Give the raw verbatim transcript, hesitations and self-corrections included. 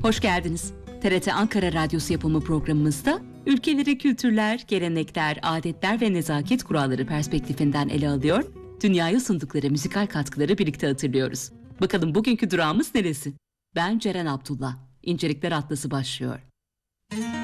Hoş geldiniz. T R T Ankara Radyosu yapımı programımızda ülkeleri kültürler, gelenekler, adetler ve nezaket kuralları perspektifinden ele alıyor, dünyaya sundukları müzikal katkıları birlikte hatırlıyoruz. Bakalım bugünkü durağımız neresi? Ben Ceren Abdullah. İncelikler Atlası başlıyor.